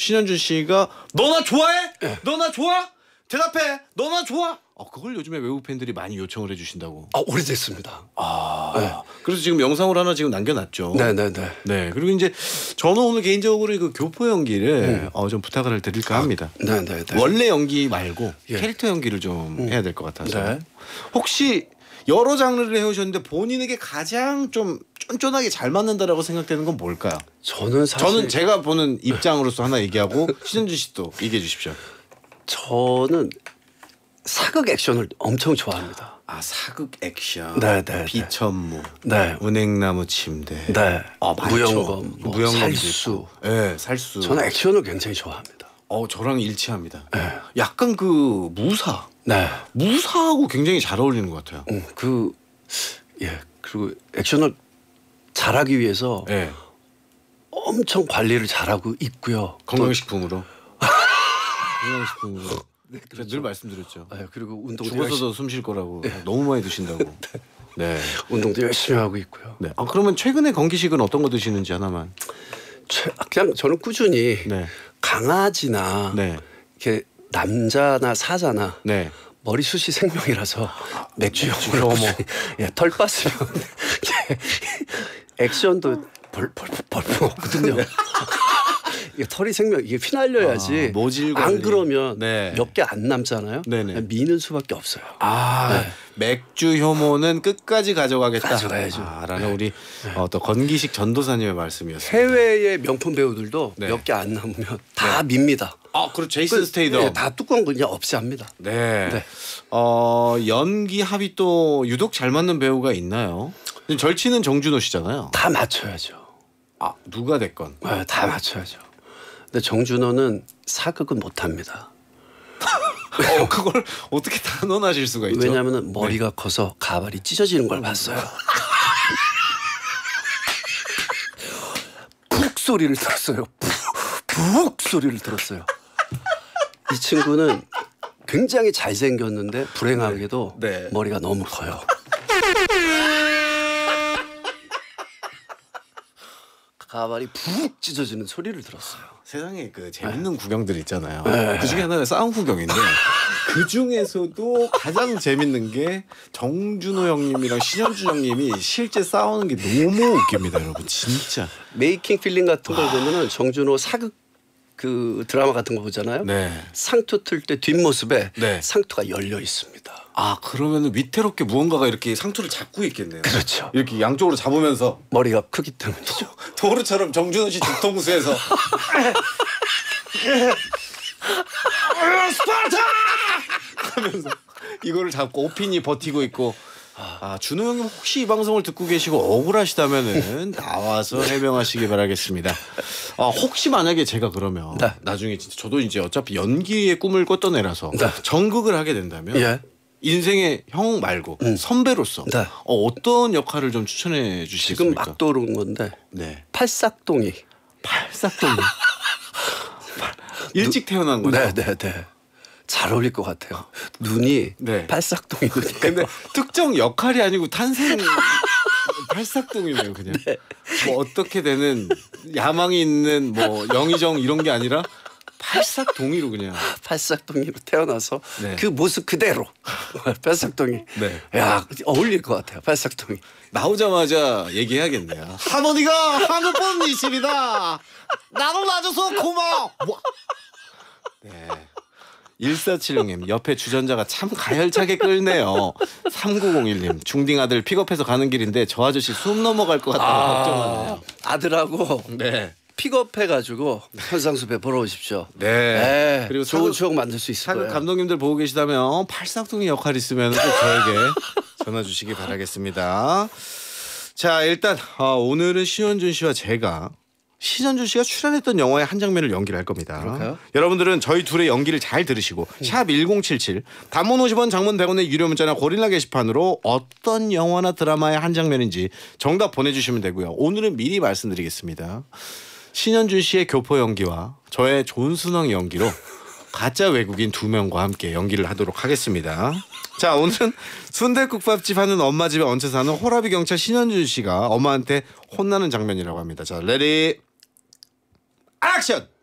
신현준 씨가 너 나 좋아해? 너 나 좋아? 대답해. 너 나 좋아? 그걸 요즘에 외국 팬들이 많이 요청을 해주신다고. 오래됐습니다. 네. 그래서 지금 영상으로 하나 지금 남겨놨죠. 네네네. 네. 그리고 이제 저는 오늘 개인적으로 그 교포 연기를 좀 부탁을 드릴까 합니다. 네네네. 원래 연기 말고 캐릭터 연기를 좀 해야 될 것 같아서. 네. 혹시 여러 장르를 해오셨는데 본인에게 가장 좀 쫀쫀하게 잘 맞는다라고 생각되는 건 뭘까요? 저는 제가 보는 입장으로서 하나 얘기하고 신현준 씨도 얘기해 주십시오. 저는 사극 액션을 엄청 좋아합니다. 사극 액션. 네네. 비천무. 네. 은행나무 침대. 네. 무용검. 무용검. 살수. 네, 살수. 저는 액션을 굉장히 좋아합니다. 저랑 일치합니다. 네. 약간 그 무사. 네. 무사하고 굉장히 잘 어울리는 것 같아요. 그리고 액션을 잘하기 위해서 엄청 관리를 잘하고 있고요. 건강식품으로. 건강식품으로. 네, 그렇죠. 늘 말씀드렸죠. 그리고 운동도 죽어서도 숨 쉴 거라고. 너무 많이 드신다고. 네. 운동도 열심히 하고 있고요. 네. 그러면 최근에 건기식은 어떤 거 드시는지 하나만. 그냥 저는 꾸준히 네. 강아지나 이렇게 남자나 사자나 머리숱이 생명이라서 맥주용으로 털 빠으면 액션도 벌벌 먹거든요. 이게 털이 이게 휘날려야지. 모질 안 그러면 몇 개 안 남잖아요. 미는 수밖에 없어요. 맥주 효모는 끝까지 가져가겠다. 가져가야죠. 라는 우리 또 건기식 전도사님의 말씀이었습니다. 해외의 명품 배우들도 몇 개 안 남으면 다 밉니다. 그리고 제이슨 스테이덤. 다 뚜껑 그냥 없이 합니다. 네. 연기 합이 또 유독 잘 맞는 배우가 있나요? 절친은 정준호 씨잖아요. 다 맞춰야죠. 누가 됐건. 다 맞춰야죠. 근데 정준호는 사극은 못합니다. 그걸 어떻게 단언하실 수가 있죠? 왜냐하면 머리가 커서 가발이 찢어지는 걸 봤어요. 푹 소리를 들었어요. 푹 소리를 들었어요. 이 친구는 굉장히 잘생겼는데 불행하게도 머리가 너무 커요. 가발이 푹 찢어지는 소리를 들었어요. 세상에 그 재밌는 구경들 있잖아요. 그 중에 하나가 싸움 구경인데 그 중에서도 가장 재밌는 게 정준호 형님이랑 신현준 형님이 실제 싸우는 게 너무 웃깁니다, 여러분. 진짜. 메이킹 필링 같은 걸 보면은 정준호 사극 그 드라마 같은 거 보잖아요. 상투 틀 때 뒷모습에 상투가 열려 있습니다. 그러면은 위태롭게 무언가가 이렇게 상투를 잡고 있겠네요. 그렇죠. 이렇게 양쪽으로 잡으면서 머리가 크기 때문이죠. 도르처럼 정준호 씨 뒤통수에서 스파르타! 하면서 이거를 잡고 오핀이 버티고 있고. 준호 형님 혹시 이 방송을 듣고 계시고 억울하시다면은 나와서 해명하시기 바라겠습니다. 혹시 만약에 제가 그러면 나중에 진짜 저도 이제 어차피 연기의 꿈을 꿨던 애라서 전극을 하게 된다면 인생의 형 말고 선배로서 어떤 역할을 좀 추천해 주시겠습니까? 지금 막 떠오른 건데 팔싹동이. 팔싹동이. 일찍 태어난 거죠? 네네네. 잘 어울릴 것 같아요. 눈이 팔싹동이 눈이에요. 근데 특정 역할이 아니고 탄생 팔싹동이네요, 그냥. 뭐 어떻게 되는 야망이 있는 뭐 영의정 이런 게 아니라 팔싹동이로 그냥. 팔싹동이로 태어나서 그 모습 그대로 팔싹동이. 야, 어울릴 것 같아요. 팔싹동이. 나오자마자 얘기해야겠네요. 할머니가 한국분 이십이다. 나도 놔줘서 고마워. 1476님 옆에 주전자가 참 가열차게 끓네요. 3901님 중딩 아들 픽업해서 가는 길인데 저 아저씨 숨 넘어갈 것 같다고 걱정하네요. 아들하고 픽업해가지고 현상수배 보러 오십시오. 그리고 좋은 추억 만들 수 있을 거예요. 감독님들 보고 계시다면 팔싹둥이 역할 있으면 꼭 저에게 전화 주시기 바라겠습니다. 자, 일단 오늘은 신현준 씨와 제가 신현준 씨가 출연했던 영화의 한 장면을 연기를 할 겁니다. 그럴까요? 여러분들은 저희 둘의 연기를 잘 들으시고 샵 1077 단문 50원 장문 100원의 유료 문자나 고릴라 게시판으로 어떤 영화나 드라마의 한 장면인지 정답 보내주시면 되고요. 오늘은 미리 말씀드리겠습니다. 신현준 씨의 교포 연기와 저의 존순왕 연기로 가짜 외국인 2명과 함께 연기를 하도록 하겠습니다. 자, 오늘은 순댓국밥집 하는 엄마 집에 얹혀 사는 호라비 경찰 신현준 씨가 엄마한테 혼나는 장면이라고 합니다. 자, 레디 액션!